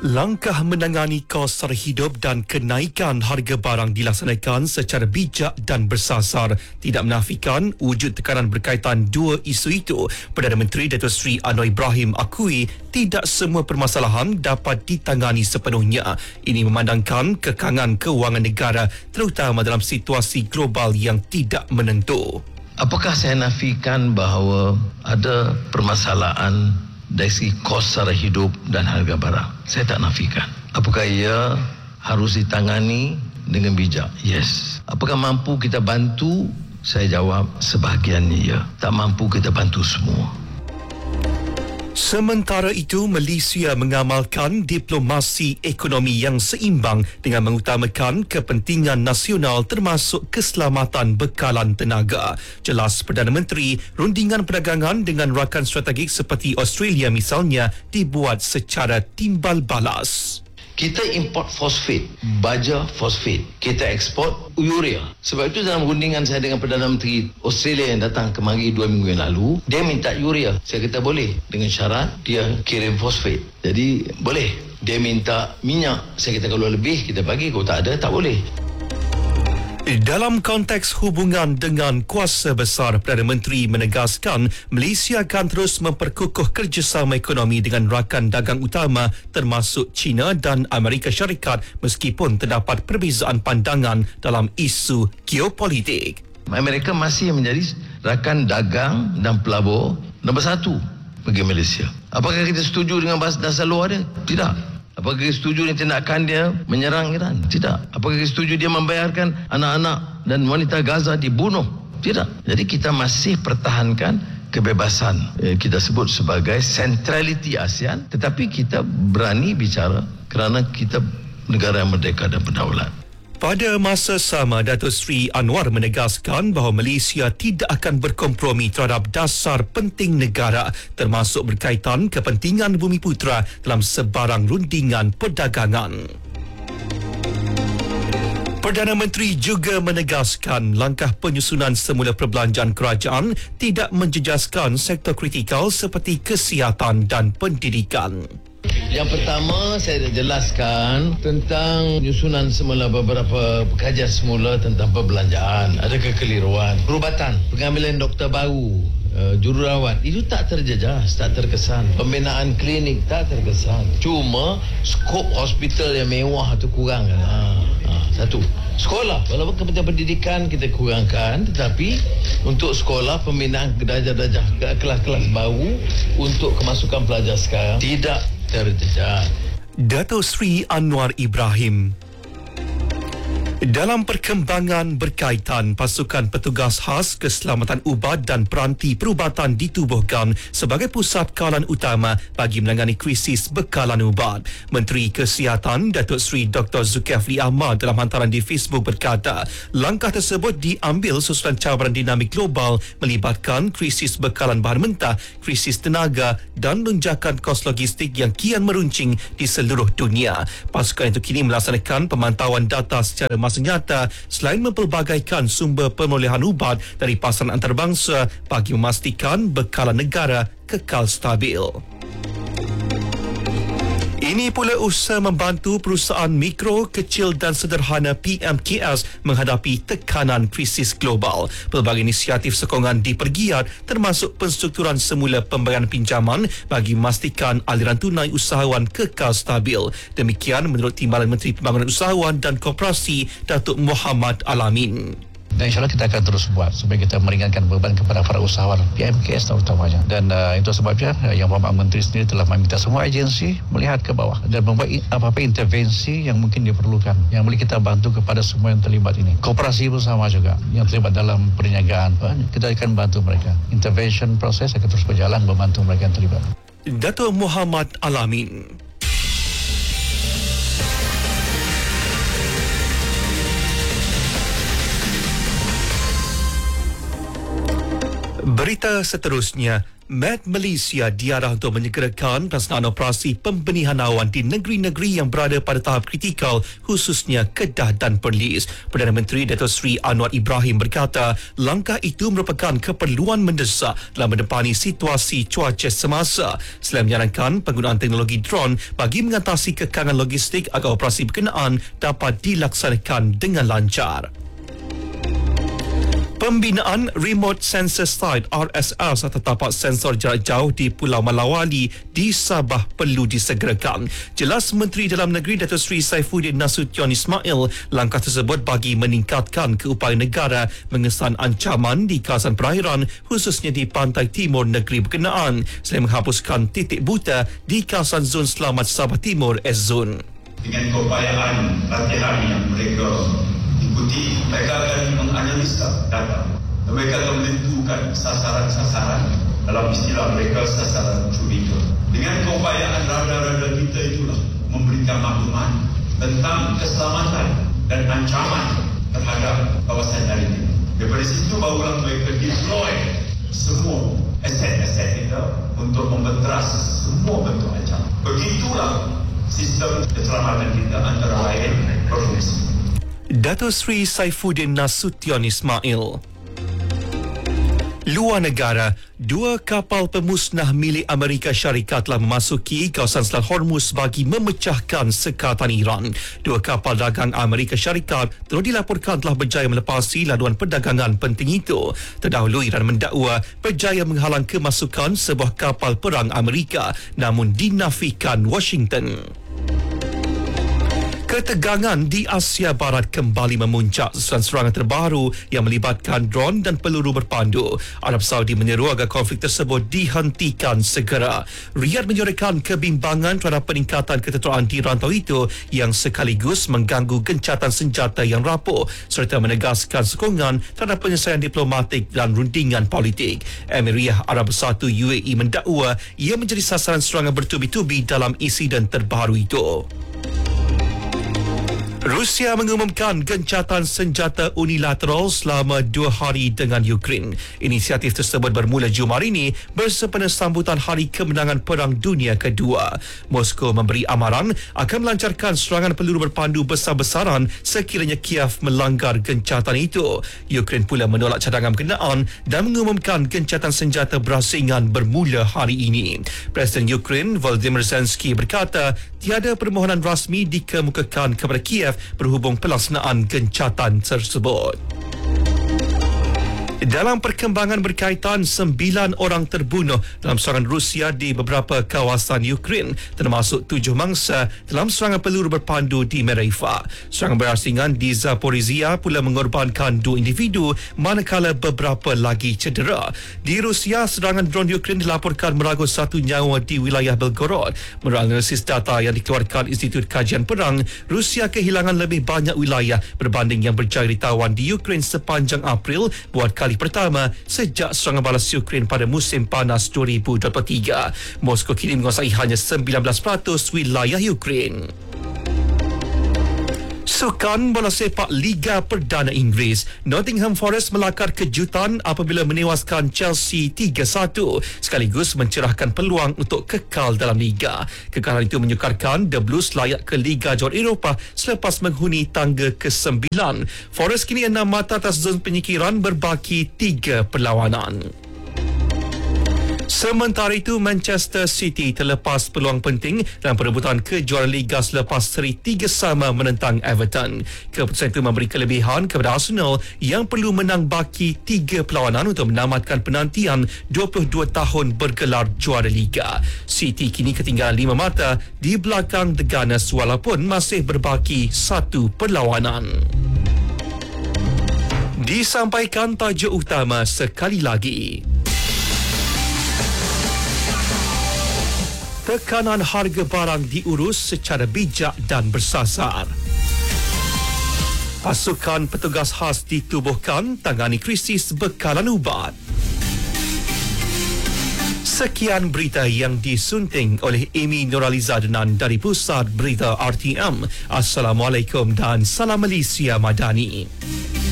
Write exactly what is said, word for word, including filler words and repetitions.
Langkah menangani kos sara hidup dan kenaikan harga barang dilaksanakan secara bijak dan bersasar. Tidak menafikan wujud tekanan berkaitan dua isu itu, Perdana Menteri Datuk Seri Anwar Ibrahim akui tidak semua permasalahan dapat ditangani sepenuhnya. Ini memandangkan kekangan kewangan negara terutama dalam situasi global yang tidak menentu. Apakah saya nafikan bahawa ada permasalahan dari segi kos sara hidup dan harga barang? Saya tak nafikan. Apakah ia harus ditangani dengan bijak? Yes. Apakah mampu kita bantu? Saya jawab sebahagiannya ya. Tak mampu kita bantu semua. Sementara itu, Malaysia mengamalkan diplomasi ekonomi yang seimbang dengan mengutamakan kepentingan nasional termasuk keselamatan bekalan tenaga. Jelas Perdana Menteri, rundingan perdagangan dengan rakan strategik seperti Australia misalnya dibuat secara timbal balas. Kita import fosfat, baja fosfat. Kita ekspor urea. Sebab itu dalam rundingan saya dengan Perdana Menteri Australia yang datang kemari dua minggu yang lalu, dia minta urea. Saya kata boleh, dengan syarat dia kirim fosfat. Jadi boleh. Dia minta minyak. Saya kata kalau lebih kita bagi, kalau tak ada tak boleh. Dalam konteks hubungan dengan kuasa besar, Perdana Menteri menegaskan Malaysia akan terus memperkukuh kerjasama ekonomi dengan rakan dagang utama termasuk China dan Amerika Syarikat meskipun terdapat perbezaan pandangan dalam isu geopolitik. Amerika masih menjadi rakan dagang dan pelabur nombor satu bagi Malaysia. Apakah kita setuju dengan dasar luar dia? Tidak. Apakah kita setuju dengan tindakan dia menyerang Iran? Tidak. Apakah kita setuju dia membayarkan anak-anak dan wanita Gaza dibunuh? Tidak. Jadi kita masih pertahankan kebebasan. Eh, kita sebut sebagai centrality ASEAN, tetapi kita berani bicara kerana kita negara yang merdeka dan berdaulat. Pada masa sama, Datuk Seri Anwar menegaskan bahawa Malaysia tidak akan berkompromi terhadap dasar penting negara termasuk berkaitan kepentingan Bumiputera dalam sebarang rundingan perdagangan. Perdana Menteri juga menegaskan langkah penyusunan semula perbelanjaan kerajaan tidak menjejaskan sektor kritikal seperti kesihatan dan pendidikan. Yang pertama, saya dah jelaskan tentang penyusunan semula beberapa kajian semula tentang perbelanjaan. Ada kekeliruan. Perubatan, pengambilan doktor baru, uh, jururawat, itu tak terjejas, tak terkesan. Pembinaan klinik tak terkesan. Cuma skop hospital yang mewah tu kurang. Ha, ha, satu. Sekolah, walaupun Kementerian Pendidikan kita kurangkan, tetapi untuk sekolah pembinaan darjah-darjah kelas-kelas baru untuk kemasukan pelajar sekarang tidak terjejas. Datuk Seri Anwar Ibrahim. Dalam perkembangan berkaitan, pasukan petugas khas keselamatan ubat dan peranti perubatan ditubuhkan sebagai pusat kawalan utama bagi menangani krisis bekalan ubat. Menteri Kesihatan Datuk Seri Doktor Zulkifli Ahmad dalam hantaran di Facebook berkata, langkah tersebut diambil susulan cabaran dinamik global melibatkan krisis bekalan bahan mentah, krisis tenaga dan lonjakan kos logistik yang kian meruncing di seluruh dunia. Pasukan itu kini melaksanakan pemantauan data secara masa nyata selain mempelbagaikan sumber perolehan ubat dari pasaran antarabangsa bagi memastikan bekalan negara kekal stabil. Ini pula usaha membantu perusahaan mikro, kecil dan sederhana P M K S menghadapi tekanan krisis global. Pelbagai inisiatif sokongan dipergiat termasuk penstrukturan semula pembayaran pinjaman bagi memastikan aliran tunai usahawan kekal stabil. Demikian menurut Timbalan Menteri Pembangunan Usahawan dan Koperasi Datuk Muhammad Alamin. Dan insyaAllah kita akan terus buat supaya kita meringankan beban kepada para usahawan P M K S terutamanya. Dan uh, itu sebabnya uh, Yang Berhormat Menteri sendiri telah meminta semua agensi melihat ke bawah dan membuat apa-apa intervensi yang mungkin diperlukan, yang boleh kita bantu kepada semua yang terlibat ini. Koperasi pun sama juga, yang terlibat dalam perniagaan, uh, kita akan bantu mereka. Intervention proses akan terus berjalan membantu mereka yang terlibat. Datuk Muhammad Alamin. Berita seterusnya, Met Malaysia diarah untuk menyegerakan pelaksanaan operasi pembenihan awan di negeri-negeri yang berada pada tahap kritikal, khususnya Kedah dan Perlis. Perdana Menteri Dato' Seri Anwar Ibrahim berkata, langkah itu merupakan keperluan mendesak dalam menepani situasi cuaca semasa. Selain menyarankan penggunaan teknologi drone bagi mengatasi kekangan logistik agar operasi berkenaan dapat dilaksanakan dengan lancar. Pembinaan Remote Sensor Site R S S atau tapak sensor jarak jauh di Pulau Malawali di Sabah perlu disegerakan. Jelas Menteri Dalam Negeri Dato' Seri Saifuddin Nasution Ismail, langkah tersebut bagi meningkatkan keupayaan negara mengesan ancaman di kawasan perairan, khususnya di pantai timur negeri berkenaan, selain menghapuskan titik buta di kawasan Zon Selamat Sabah Timur S-Zone. Dengan keupayaan latihan yang mereka ikuti, mereka akan menganalisa data dan mereka akan menentukan sasaran-sasaran, dalam istilah mereka sasaran curiga. Dengan keupayaan radar-radar kita itulah memberikan maklumat tentang keselamatan dan ancaman terhadap kawasan marinir. Daripada situ barulah mereka deploy semua aset-aset kita untuk membenteras semua bentuk ancaman. Begitulah sistem keselamatan kita antara lain berfungsi. Dato' Seri Saifuddin Nasution Ismail. Luar negara, dua kapal pemusnah milik Amerika Syarikat telah memasuki kawasan Selat Hormuz bagi memecahkan sekatan Iran. Dua kapal dagang Amerika Syarikat telah dilaporkan telah berjaya melepasi laluan perdagangan penting itu. Terdahulu Iran mendakwa berjaya menghalang kemasukan sebuah kapal perang Amerika, namun dinafikan Washington. Ketegangan di Asia Barat kembali memuncak sesudah serangan terbaru yang melibatkan dron dan peluru berpandu. Arab Saudi menyeru agar konflik tersebut dihentikan segera. Riyadh menyorongkan kebimbangan terhadap peningkatan ketenteraan di rantau itu yang sekaligus mengganggu gencatan senjata yang rapuh, serta menegaskan sokongan terhadap penyelesaian diplomatik dan rundingan politik. Emiriyah Arab Bersatu U A E mendakwa ia menjadi sasaran serangan bertubi-tubi dalam insiden terbaru itu. Rusia mengumumkan gencatan senjata unilateral selama dua hari dengan Ukraine. Inisiatif tersebut bermula Jumaat ini bersempena sambutan Hari Kemenangan Perang Dunia Kedua. Moskow memberi amaran akan melancarkan serangan peluru berpandu besar-besaran sekiranya Kiev melanggar gencatan itu. Ukraine pula menolak cadangan berkenaan dan mengumumkan gencatan senjata berasingan bermula hari ini. Presiden Ukraine Volodymyr Zelensky berkata tiada permohonan rasmi dikemukakan kepada Kiev berhubung pelaksanaan gencatan tersebut. Dalam perkembangan berkaitan, sembilan orang terbunuh dalam serangan Rusia di beberapa kawasan Ukraine, termasuk tujuh mangsa dalam serangan peluru berpandu di Mereva. Serangan berasingan di Zaporizhia pula mengorbankan dua individu, manakala beberapa lagi cedera. Di Rusia, serangan drone Ukraine dilaporkan meragut satu nyawa di wilayah Belgorod. Menurut analisis data yang dikeluarkan Institut Kajian Perang, Rusia kehilangan lebih banyak wilayah berbanding yang berjaya ditawan di Ukraine sepanjang April, buat kali pertama sejak serangan balas Ukraine pada musim panas dua ribu dua puluh tiga. Moskow kini menguasai hanya sembilan belas peratus wilayah Ukraine. Sukan bola sepak Liga Perdana Inggeris, Nottingham Forest melakar kejutan apabila menewaskan Chelsea tiga satu, sekaligus mencerahkan peluang untuk kekal dalam Liga. Kekalahan itu menyukarkan The Blues layak ke Liga Johor Eropah selepas menghuni tangga ke sembilan. Forest kini enam mata atas zon penyingkiran berbaki tiga perlawanan. Sementara itu, Manchester City terlepas peluang penting dalam perebutan kejuaraan Liga selepas seri tiga sama menentang Everton. Keputusan itu memberi kelebihan kepada Arsenal yang perlu menang baki tiga perlawanan untuk menamatkan penantian dua puluh dua tahun bergelar juara Liga. City kini ketinggalan lima mata di belakang The Gunners walaupun masih berbaki satu perlawanan. Disampaikan tajuk utama sekali lagi. Tekanan harga barang diurus secara bijak dan bersasar. Pasukan petugas khas ditubuhkan tangani krisis bekalan ubat. Sekian berita yang disunting oleh Amy Nuraliza Denan dari Pusat Berita R T M. Assalamualaikum dan salam Malaysia Madani.